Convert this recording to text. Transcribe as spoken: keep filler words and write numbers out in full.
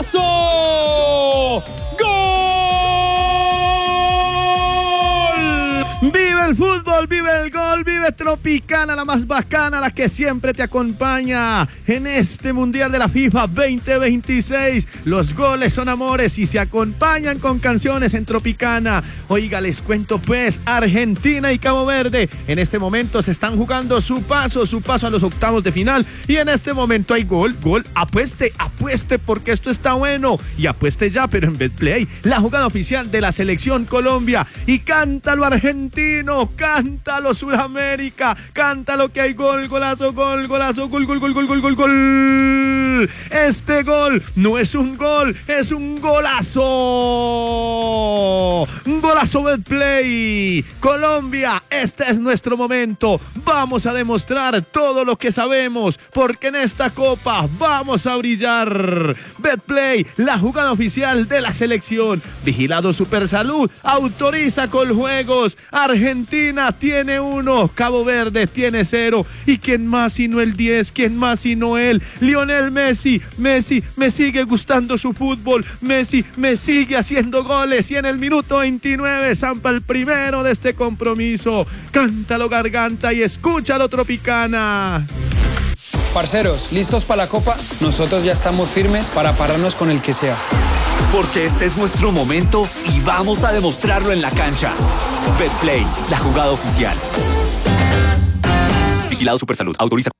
¡Golazo! ¡Gol! ¡Vive el fútbol! ¡Vive el gol! ¡Vive Tropicana, la más bacana, la que siempre te acompaña en este Mundial de la FIFA veinte veintiséis! Los goles son amores y se acompañan con canciones en Tropicana. Oiga, les cuento pues, Argentina y Cabo Verde en este momento se están jugando su paso, su paso a los octavos de final, y en este momento hay gol, gol, apueste, apueste porque esto está bueno, y apueste ya, pero en Betplay, la jugada oficial de la selección Colombia. Y cántalo argentino, cántalo Sudamérica, cántalo que hay gol, golazo, gol, golazo, gol, gol, gol, gol, gol, gol, gol. Este gol no es un gol, es un golazo. Golazo Betplay. Colombia, este es nuestro momento. Vamos a demostrar todo lo que sabemos, porque en esta copa vamos a brillar. Betplay, la jugada oficial de la selección. Vigilado Supersalud, autoriza Coljuegos. Argentina tiene uno, Cabo Verde tiene cero. ¿Y quién más sino el diez? ¿Quién más sino él? Lionel Messi. Messi, me sigue gustando su fútbol. Messi me sigue haciendo goles. Y en el minuto veintinueve zampa el primero de este compromiso. Cántalo Garganta y escúchalo Tropicana. Parceros, ¿listos para la Copa? Nosotros ya estamos firmes para pararnos con el que sea. Porque este es nuestro momento y vamos a demostrarlo en la cancha. Betplay, la jugada oficial. Vigilado Supersalud, autoriza